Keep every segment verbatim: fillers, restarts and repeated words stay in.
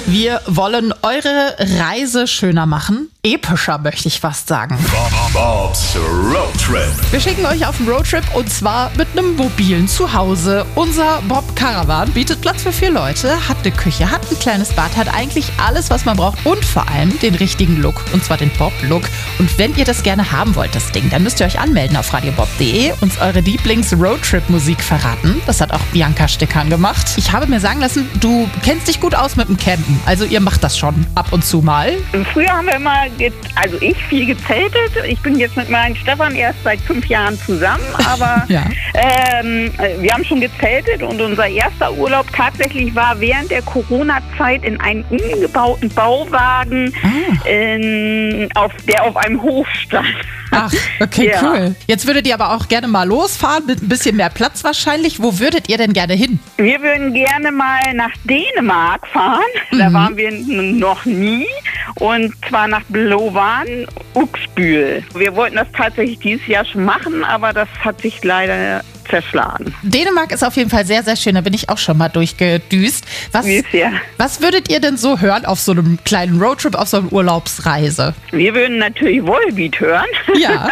Wir wollen eure Reise schöner machen. Epischer, möchte ich fast sagen. Bob's Road Trip. Wir schicken euch auf einen Roadtrip und zwar mit einem mobilen Zuhause. Unser Bob Caravan bietet Platz für vier Leute, hat eine Küche, hat ein kleines Bad, hat eigentlich alles, was man braucht und vor allem den richtigen Look, und zwar den Bob-Look. Und wenn ihr das gerne haben wollt, das Ding, dann müsst ihr euch anmelden auf radiobob punkt de, uns eure Lieblings-Roadtrip-Musik verraten. Das hat auch Bianca Stickern gemacht. Ich habe mir sagen lassen, du kennst dich gut aus mit dem Campen, also ihr macht das schon ab und zu mal. Früher haben wir immer, also ich viel gezeltet. Ich bin jetzt mit meinem Stefan erst seit fünf Jahren zusammen, aber ja. ähm, wir haben schon gezeltet und unser erster Urlaub tatsächlich war während der Corona-Zeit in einem umgebauten Bauwagen, ah. in, auf, der auf einem Hof stand. Ach, okay, ja. Cool. Jetzt würdet ihr aber auch gerne mal losfahren, mit ein bisschen mehr Platz wahrscheinlich. Wo würdet ihr denn gerne hin? Wir würden gerne mal nach Dänemark fahren. Mhm. Da waren wir noch nie. Und zwar nach Blovan, Uxbül. Wir wollten das tatsächlich dieses Jahr schon machen, aber das hat sich leider zerschlagen. Dänemark ist auf jeden Fall sehr, sehr schön. Da bin ich auch schon mal durchgedüst. Was, ja. was würdet ihr denn so hören auf so einem kleinen Roadtrip, auf so einer Urlaubsreise? Wir würden natürlich Volbeat hören. Ja.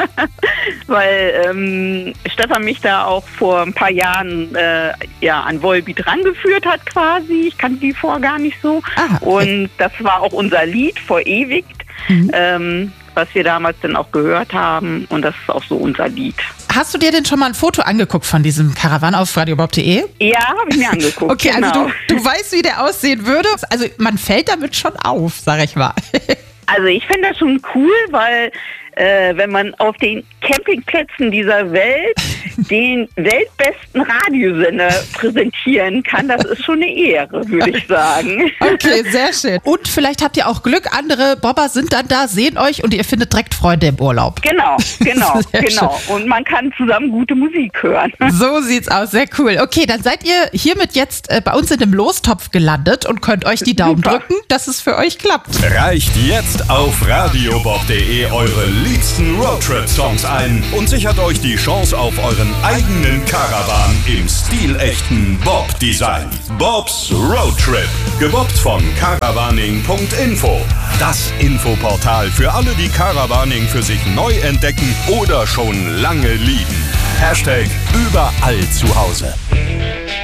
Weil ähm, Stefan mich da auch vor ein paar Jahren äh, ja, an Volbeat rangeführt hat quasi. Ich kannte die vorher gar nicht so. Ah, okay. Und das war auch unser Lied, Verewigt. Mhm. Ähm, was wir damals dann auch gehört haben. Und das ist auch so unser Lied. Hast du dir denn schon mal ein Foto angeguckt von diesem Caravan auf radiobob punkt de? Ja, habe ich mir angeguckt. Okay, genau. Also du, du weißt, wie der aussehen würde. Also man fällt damit schon auf, sag ich mal. Also ich finde das schon cool, weil äh, wenn man auf den Campingplätzen dieser Welt den weltbesten Radiosender präsentieren kann, das ist schon eine Ehre, würde ich sagen. Okay, sehr schön. Und vielleicht habt ihr auch Glück, andere Bobber sind dann da, sehen euch und ihr findet direkt Freunde im Urlaub. Genau, genau, Sehr genau. schön. Und man kann zusammen gute Musik hören. So sieht's aus, sehr cool. Okay, dann seid ihr hiermit jetzt äh, bei uns in dem Lostopf gelandet und könnt euch die Daumen Super. drücken, dass es für euch klappt. Reicht jetzt auf radiobob punkt de eure liebsten Roadtrip-Songs ein und sichert euch die Chance auf euren eigenen Caravan im stilechten Bob-Design. Bob's Road Trip, gebobbt von caravaning punkt info. Das Infoportal für alle, die Caravaning für sich neu entdecken oder schon lange lieben. Hashtag überall zu Hause.